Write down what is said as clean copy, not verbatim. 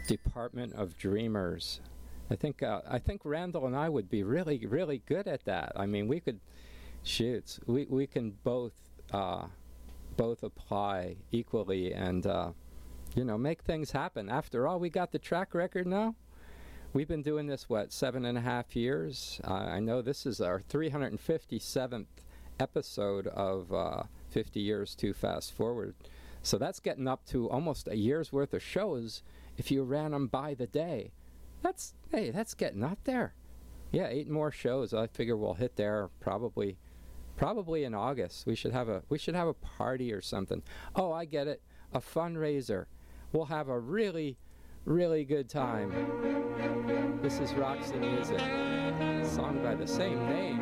Department of Dreamers. I think Randall and I would be really, really good at that. I mean, we could, we can both apply equally and, make things happen. After all, we got the track record now. We've been doing this, 7.5 years? I know this is our 357th episode of 50 Years Too Fast Forward. So that's getting up to almost a year's worth of shows if you ran them by the day. That's getting up there. Yeah, 8 more shows. I figure we'll hit there probably in August. We should have a party or something. Oh, I get it. A fundraiser. We'll have a really, really good time. This is Roxy Music, song by the same name.